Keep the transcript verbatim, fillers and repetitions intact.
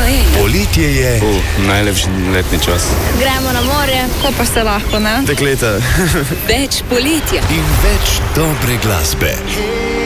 je. Poletje je. Uh, najlepši letni čas. Gremo na morje, ko pa se lahko, ne? Dekleta. Več poletja. In več dobre glasbe.